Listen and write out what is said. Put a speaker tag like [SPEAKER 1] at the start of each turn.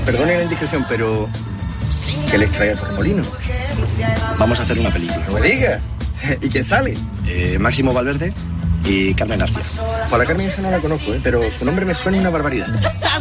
[SPEAKER 1] Perdone la indiscreción, pero... ¿qué les trae a Torremolinos?
[SPEAKER 2] Vamos a hacer una película.
[SPEAKER 1] ¡No me diga! ¿Y quién sale?
[SPEAKER 2] Máximo Valverde y Carmen García.
[SPEAKER 1] Pues la Carmen esa no la conozco, pero su nombre me suena una barbaridad.